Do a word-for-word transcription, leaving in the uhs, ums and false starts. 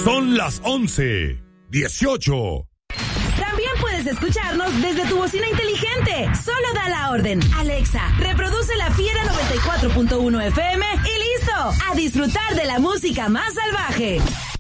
Son las once dieciocho. También puedes escucharnos desde tu bocina inteligente. Solo da la orden. Alexa, reproduce La Fiera noventa y cuatro punto uno F M y listo. A disfrutar de la música más salvaje.